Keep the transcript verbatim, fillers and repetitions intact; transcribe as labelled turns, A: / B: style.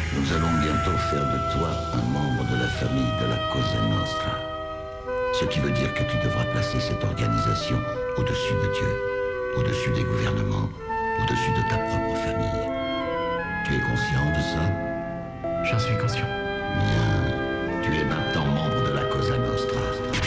A: Nous allons bientôt faire de toi un membre de la famille de la Cosa Nostra. Ce qui veut dire que tu devras placer cette organisation au-dessus de Dieu, au-dessus des gouvernements, au-dessus de ta propre famille. Tu es conscient de ça ?
B: J'en suis conscient.